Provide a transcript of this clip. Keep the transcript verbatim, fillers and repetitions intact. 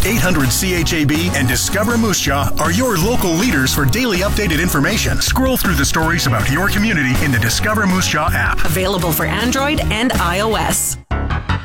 eight hundred C H A B and Discover Moose Jaw are your local leaders for daily updated information. Scroll through the stories about your community in the Discover Moose Jaw app. Available for Android and iOS.